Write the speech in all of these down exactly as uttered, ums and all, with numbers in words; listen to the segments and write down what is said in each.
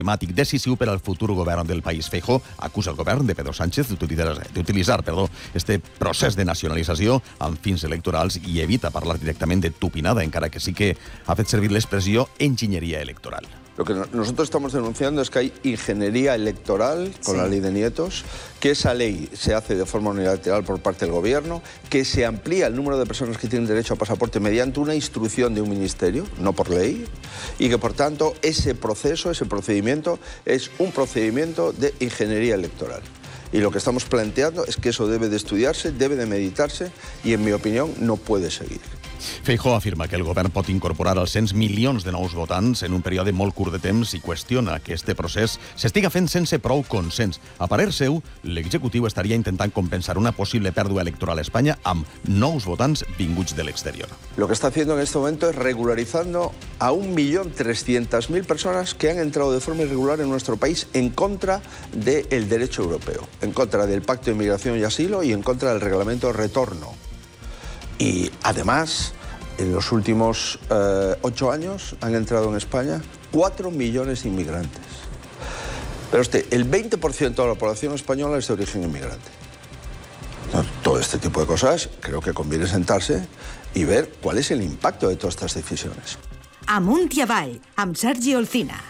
climàtic decisiu per al futur govern del país. Feijóo acusa el govern de Pedro Sánchez d'utilitzar perdó, este procés de nacionalització amb fins electorals i evita parlar directament de tupinada, encara que sí que ha fet servir l'expressió enginyeria electoral. Lo que nosotros estamos denunciando es que hay ingeniería electoral con sí. la ley de nietos, que esa ley se hace de forma unilateral por parte del gobierno, que se amplía el número de personas que tienen derecho a pasaporte mediante una instrucción de un ministerio, no por ley, y que por tanto ese proceso, ese procedimiento, es un procedimiento de ingeniería electoral. Y lo que estamos planteando es que eso debe de estudiarse, debe de meditarse y, en mi opinión, no puede seguir. Feijóo afirma que el govern pot incorporar als cens milions de nous votants en un període molt curt de temps i qüestiona que este procés s'estiga fent sense prou consens. A parer seu, l'executiu estaria intentant compensar una possible pèrdua electoral a Espanya amb nous votants vinguts de l'exterior. Lo que está haciendo en este momento es regularizando a un millón trescientas mil personas que han entrado de forma irregular en nuestro país en contra del derecho europeo, en contra del Pacto de Inmigración y Asilo y en contra del Reglamento de Retorno. Y además, en los últimos eh, ocho años han entrado en España cuatro millones de inmigrantes. Pero usted, el veinte por ciento de la población española es de origen inmigrante. Entonces, todo este tipo de cosas creo que conviene sentarse y ver cuál es el impacto de todas estas decisiones. Amunt i avall, amb Sergi Olcina.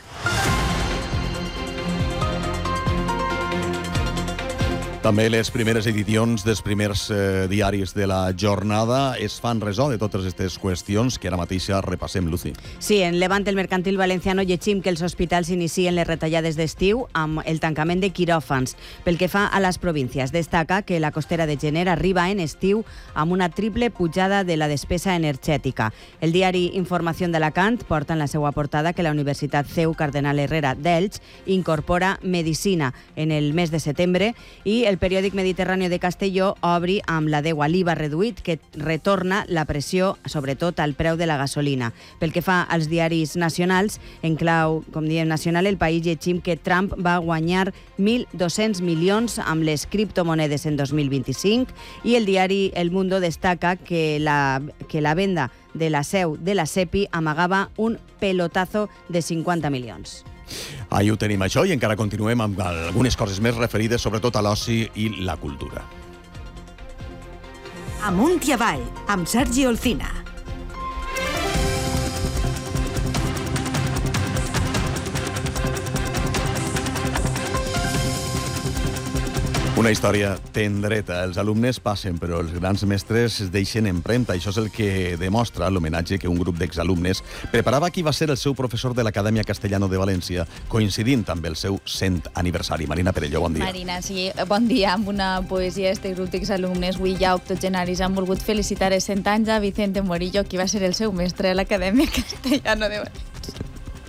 També les primeres edicions dels primers eh, diaris de la jornada es fan ressò de totes aquestes qüestions que ara mateixa repassem, Lucy. Sí, en Levante, el Mercantil Valenciano, llegim que els hospitals inicien les retallades d'estiu amb el tancament de quiròfans. Pel que fa a les províncies, destaca que la costera de gener arriba en estiu amb una triple pujada de la despesa energètica. El diari Informació d'Alacant porta en la seva portada que la Universitat C E U Cardenal Herrera d'Elx incorpora medicina en el mes de setembre i el periòdic Mediterrani de Castelló obri amb la deu a l'I V A reduït que retorna la pressió, sobretot al preu de la gasolina. Pel que fa als diaris nacionals, en clau, com diem, nacional, El País llegim que Trump va guanyar mil dos-cents milions amb les criptomonedes en dos mil vint-i-cinc i el diari El Mundo destaca que la, que la venda de la seu de la SEPI amagava un pelotazo de cinquanta milions. Ahí ho tenim, això, i encara continuem amb algunes coses més referides sobretot a l'oci i la cultura. Amunt i avall, amb Sergi Olcina. Una història tendreta. Els alumnes passen, però els grans mestres es deixen empremta. Això és el que demostra l'homenatge que un grup d'exalumnes preparava qui va ser el seu professor de l'Acadèmia Castellano de València, coincidint amb el seu cent aniversari. Marina Perelló, bon dia. Marina, sí, bon dia. Amb una poesia d'aquest grup d'exalumnes, avui ja octogenaris, han volgut felicitar els cent anys a Vicente Morillo, qui va ser el seu mestre a l'Acadèmia Castellano de València.